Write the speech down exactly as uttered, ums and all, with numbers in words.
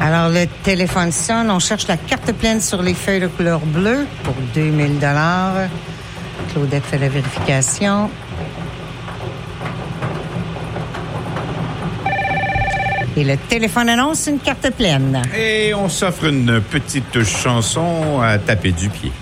Alors, le téléphone sonne. On cherche la carte pleine sur les feuilles de couleur bleue pour deux mille dollars. Claudette fait la vérification. Et le téléphone annonce une carte pleine. Et on s'offre une petite chanson à taper du pied.